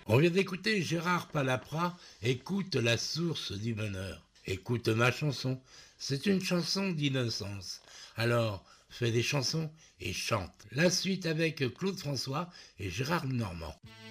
On vient d'écouter Gérard Palapra, Écoute la source du bonheur. Écoute ma chanson, c'est une chanson d'innocence. Alors, fais des chansons et chante. La suite avec Claude François et Gérard Normand.